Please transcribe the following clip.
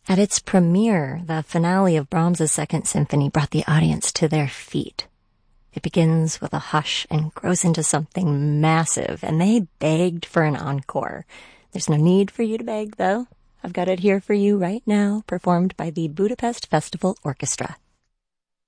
At its premiere, the finale of Brahms's Second Symphony brought the audience to their feet. It begins with a hush and grows into something massive, and they begged for an encore. There's no need for you to beg, though. I've got it here for you right now, performed by the Budapest Festival Orchestra.